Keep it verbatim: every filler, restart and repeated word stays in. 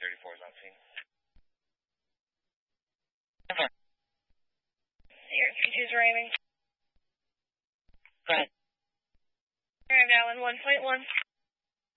thirty-four is on scene. Here, three two's ramming. Go ahead. Arrived Allen one point one.